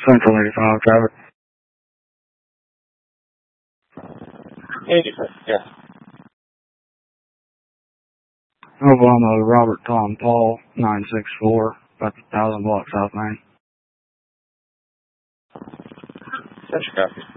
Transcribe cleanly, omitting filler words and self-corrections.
Central 85 traffic. 85, yeah. Oklahoma, Robert Tom Paul, 964, about 1,000 blocks South Main. Such a copy.